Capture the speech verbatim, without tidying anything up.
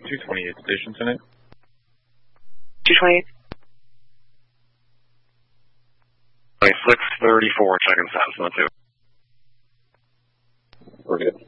two twenty-eight station tonight. two twenty-eight. six thirty-four, checking status, not two. We're good.